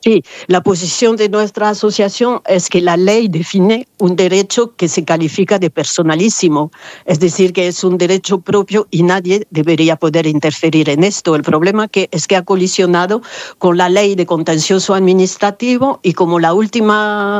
Sí, la posición de nuestra asociación es que la ley define un derecho que se califica de personalísimo, es decir, que es un derecho propio y nadie debería poder interferir en esto. El problema es que ha colisionado con la ley de contencioso administrativo y como la última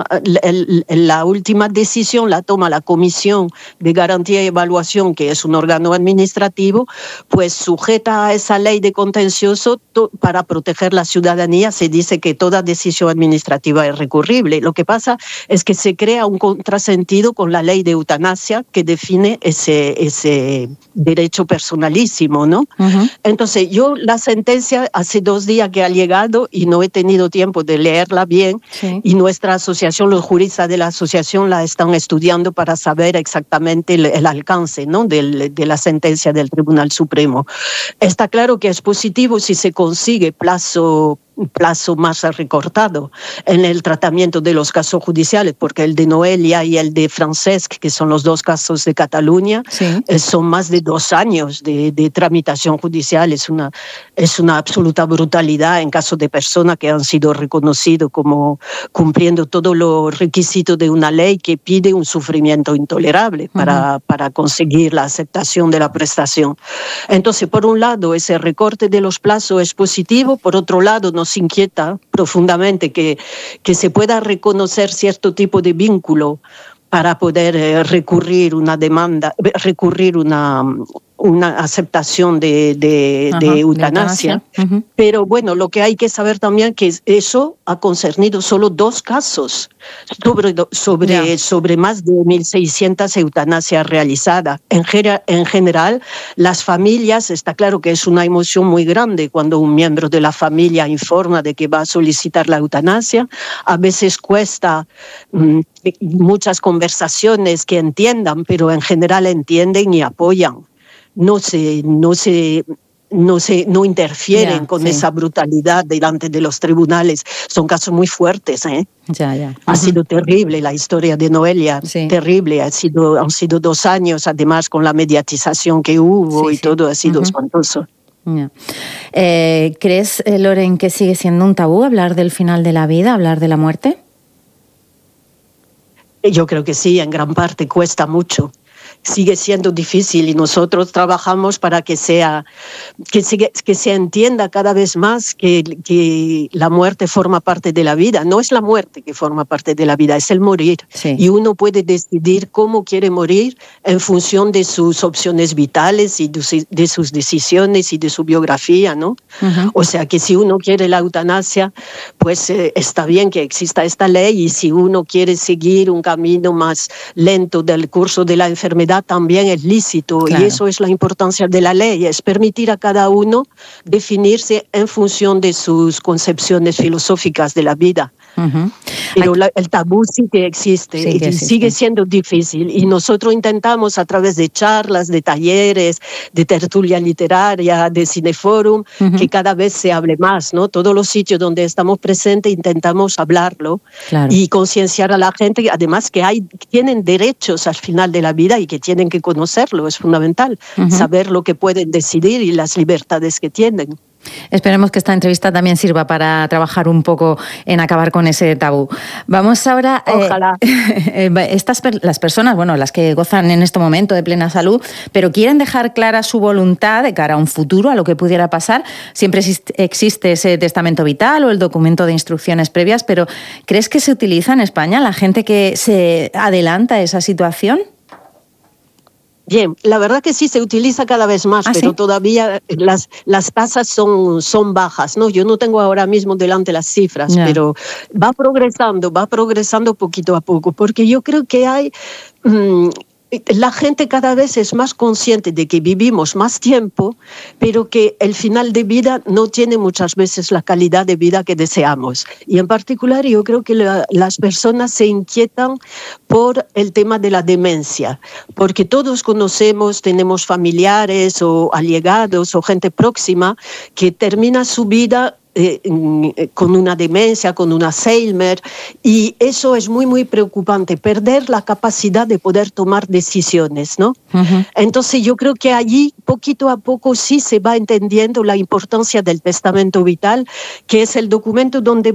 decisión la toma la Comisión de Garantía y Evaluación, que es un órgano administrativo, pues sujeta a esa ley de contencioso para proteger la ciudadanía. Se dice que toda decisión administrativa es recurrible. Lo que pasa es que se crea un contrasentido con la ley de eutanasia que define ese derecho personalísimo, ¿no? Uh-huh. Entonces, yo la sentencia hace 2 días que ha llegado y no he tenido tiempo de leerla bien, sí. Y nuestra asociación, los juristas de la asociación la están estudiando para saber exactamente el alcance, ¿no? de la sentencia del Tribunal Supremo. Está claro que es positivo si se consigue plazo más recortado en el tratamiento de los casos judiciales, porque el de Noelia y el de Francesc, que son los 2 casos de Cataluña, sí. Son más de 2 años de tramitación judicial. Es una absoluta brutalidad en caso de personas que han sido reconocidos como cumpliendo todos los requisitos de una ley que pide un sufrimiento intolerable para conseguir la aceptación de la prestación. Entonces, por un lado, ese recorte de los plazos es positivo, por otro lado, nos inquieta profundamente que se pueda reconocer cierto tipo de vínculo para poder recurrir una demanda, recurrir una aceptación de eutanasia. Uh-huh. Pero bueno, lo que hay que saber también es que eso ha concernido solo 2 casos sobre más de 1.600 eutanasias realizadas. En general, las familias, está claro que es una emoción muy grande cuando un miembro de la familia informa de que va a solicitar la eutanasia. A veces cuesta muchas conversaciones que entiendan, pero en general entienden y apoyan. No interfieren con esa brutalidad delante de los tribunales. Son casos muy fuertes, ¿eh? Ya. Ha sido terrible la historia de Noelia, terrible. Han sido 2 años, además con la mediatización que hubo y todo ha sido espantoso. Yeah. ¿Crees, Loren, que sigue siendo un tabú hablar del final de la vida, hablar de la muerte? Yo creo que sí, en gran parte cuesta mucho. Sigue siendo difícil y nosotros trabajamos para que se entienda cada vez más que la muerte forma parte de la vida. No es la muerte que forma parte de la vida, es el morir. Sí. Y uno puede decidir cómo quiere morir en función de sus opciones vitales y de sus decisiones y de su biografía, ¿no? Uh-huh. O sea que si uno quiere la eutanasia, pues está bien que exista esta ley, y si uno quiere seguir un camino más lento del curso de la enfermedad, también es lícito. Claro. Y eso es la importancia de la ley, es permitir a cada uno definirse en función de sus concepciones filosóficas de la vida. Uh-huh. Pero el tabú sí que existe, y sigue siendo difícil, y nosotros intentamos a través de charlas, de talleres, de tertulia literaria, de cineforum, uh-huh, que cada vez se hable más, ¿no? Todos los sitios donde estamos presentes intentamos hablarlo, claro, y concienciar a la gente, además que tienen derechos al final de la vida y que tienen que conocerlo. Es fundamental, uh-huh, saber lo que pueden decidir y las libertades que tienen. Esperemos que esta entrevista también sirva para trabajar un poco en acabar con ese tabú. Vamos ahora... Ojalá. Las personas, bueno, las que gozan en este momento de plena salud, pero quieren dejar clara su voluntad de cara a un futuro, a lo que pudiera pasar. Siempre existe ese testamento vital o el documento de instrucciones previas, pero ¿crees que se utiliza en España la gente que se adelanta a esa situación? Bien, la verdad que sí se utiliza cada vez más, pero ¿sí? Todavía las tasas son bajas, ¿no? Yo no tengo ahora mismo delante las cifras, pero va progresando poquito a poco, porque yo creo que la gente cada vez es más consciente de que vivimos más tiempo, pero que el final de vida no tiene muchas veces la calidad de vida que deseamos. Y en particular yo creo que las personas se inquietan por el tema de la demencia, porque todos tenemos familiares o allegados o gente próxima que termina su vida con una demencia, con un Alzheimer, y eso es muy, muy preocupante, perder la capacidad de poder tomar decisiones, ¿no? Uh-huh. Entonces yo creo que allí, poquito a poco, sí se va entendiendo la importancia del testamento vital, que es el documento donde